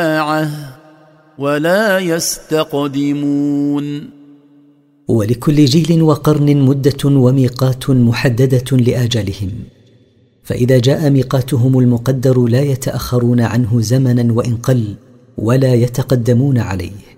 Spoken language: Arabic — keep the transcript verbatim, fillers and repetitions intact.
ولا يستقدمون. ولكل جيل وقرن مدة وميقات محددة لآجالهم، فإذا جاء ميقاتهم المقدر لا يتأخرون عنه زمنا وإن قل، ولا يتقدمون عليه.